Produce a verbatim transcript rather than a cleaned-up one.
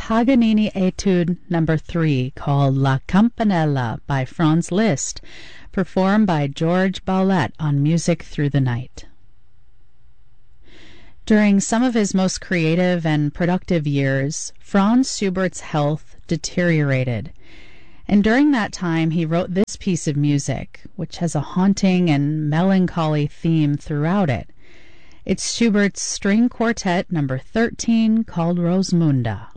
Paganini Etude Number three, called La Campanella by Franz Liszt, performed by George Baulette on Music Through the Night. During some of his most creative and productive years, Franz Schubert's health deteriorated, and during that time he wrote this piece of music, which has a haunting and melancholy theme throughout it. It's Schubert's String Quartet Number thirteen, called Rosmunda.